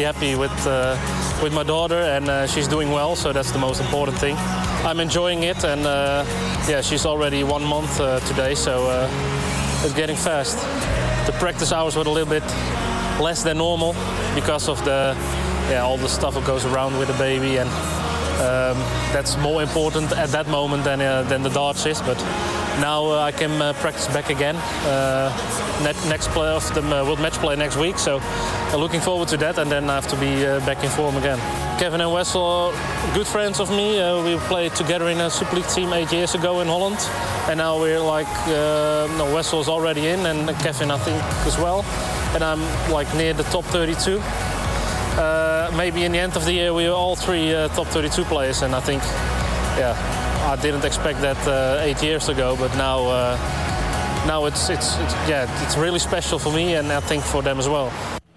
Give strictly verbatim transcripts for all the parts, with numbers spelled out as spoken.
happy with uh, with my daughter, and uh, she's doing well, so that's the most important thing. I'm enjoying it, and uh, yeah, she's already one month uh, today, so uh, it's getting fast. The practice hours were a little bit less than normal because of the yeah all the stuff that goes around with the baby, and um, that's more important at that moment than uh, than the darts is. But now uh, I can uh, practice back again. Uh, ne- next play of the uh, World Match Play next week, so uh, looking forward to that, and then I have to be uh, back in form again. Kevin and Wessel are good friends of me. Uh, we played together in a Super League team eight years ago in Holland, and now we're like uh, no, Wessel's already in, and Kevin I think as well, and I'm like near the top thirty-two. Uh, maybe in the end of the year we are all three uh, top thirty-two players, and I think, yeah, I didn't expect that uh, eight years ago, but now, uh, now it's, it's it's yeah it's really special for me, and I think for them as well.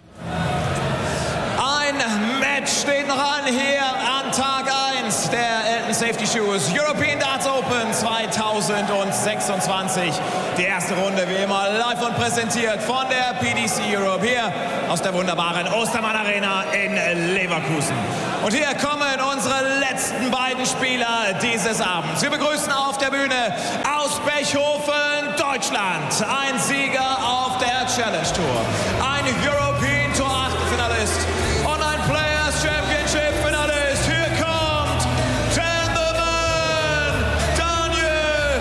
Ein Match steht noch an hier an Tag eins der Elton Safety Shoes European Darts Open zwanzig sechsundzwanzig. Die erste Runde wie immer live und präsentiert von der P D C Europe hier aus der wunderbaren Ostermann Arena in Leverkusen. Und hier kommen unsere letzten beiden Spieler dieses Abends. Wir begrüßen auf der Bühne aus Bechhofen, Deutschland, ein Sieger auf der Challenge Tour, ein European